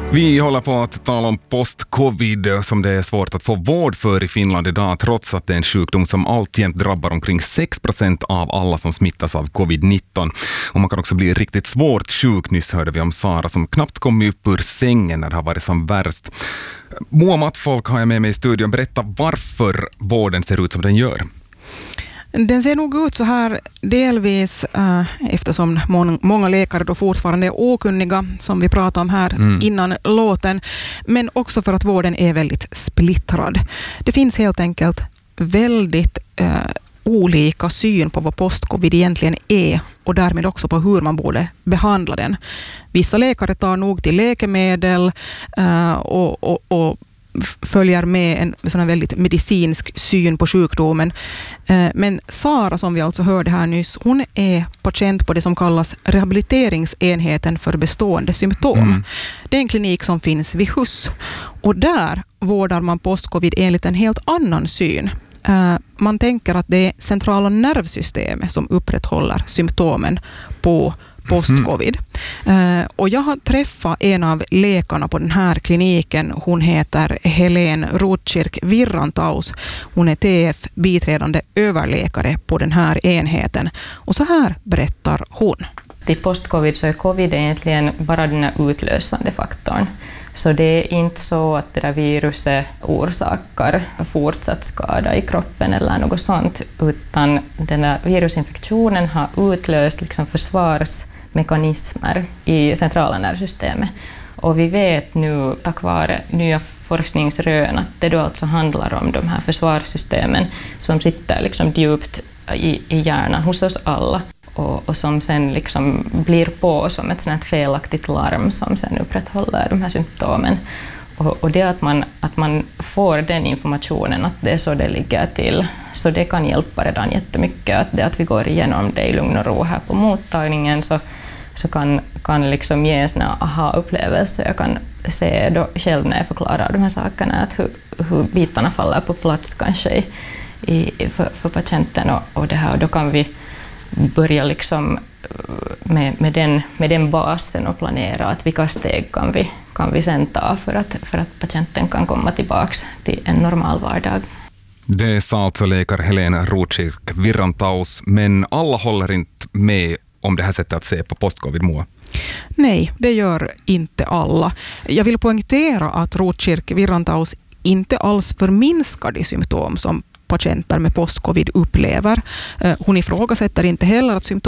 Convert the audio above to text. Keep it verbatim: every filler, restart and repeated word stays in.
Vi håller på att tala om post-covid som det är svårt att få vård för i Finland idag, trots att det är en sjukdom som alltjämt drabbar omkring sex procent av alla som smittas av covid nitton. Och man kan också bli riktigt svårt sjuk. Nyss hörde vi om Sara som knappt kom upp ur sängen när det har varit som värst. Moa Mattfolk har jag med mig i studion. Berätta varför vården ser ut som den gör. Den ser nog ut så här delvis äh, eftersom må- många läkare då fortfarande är okunniga, som vi pratade om här mm. innan låten, men också för att vården är väldigt splittrad. Det finns helt enkelt väldigt äh, olika syn på vad post-covid egentligen är och därmed också på hur man borde behandla den. Vissa läkare tar nog till läkemedel äh, och, och, och följer med en sån här väldigt medicinsk syn på sjukdomen. Men Sara, som vi alltså hörde här nyss, hon är patient på det som kallas rehabiliteringsenheten för bestående symptom. Mm. Det är en klinik som finns vid H U S. Och där vårdar man postcovid enligt en helt annan syn. Man tänker att det är centrala nervsystemet som upprätthåller symptomen på post-covid. Mm. Uh, och jag har träffat en av läkarna på den här kliniken. Hon heter Helene Rutschirk-Virrantaus. Hon är T F, biträdande överläkare på den här enheten. Och så här berättar hon. Till post-covid så är covid egentligen bara den här utlösande faktorn. Så det är inte så att det där viruset orsakar fortsatt skada i kroppen eller något sånt, utan den där virusinfektionen har utlöst liksom försvarsmekanismer i centrala nervsystemet. Och vi vet nu tack vare nya forskningsrön att det då alltså handlar om de här försvarssystemen som sitter liksom djupt i, i hjärnan hos oss alla. Och, och som sen liksom blir på som ett sånt felaktigt larm som sen upprätthåller de här symptomen. Och, och det att man, att man får den informationen att det är så det ligger till, så det kan hjälpa redan jättemycket. Att det att vi går igenom det i lugn och ro här på mottagningen så, så kan, kan liksom ge en sån här aha-upplevelse. Jag kan se då själv när jag förklarar de här sakerna att hur, hur bitarna faller på plats kanske i, i, för, för patienten. Och, och, det här, och då kan vi börja liksom med, med, den, med den basen och planera att vilka steg kan vi, kan vi sen ta för att, för att patienten kan komma tillbaka till en normal vardag. Det sa alltså läkare Helene Rutschirk-Virrantaus, men alla håller inte med om det här sättet att se på post-covid, Moa. Nej, det gör inte alla. Jag vill poängtera att Rutschirk-Virrantaus inte alls förminskar de symptom som patienter med post-covid upplever. Hon ifrågasätter inte heller att symptom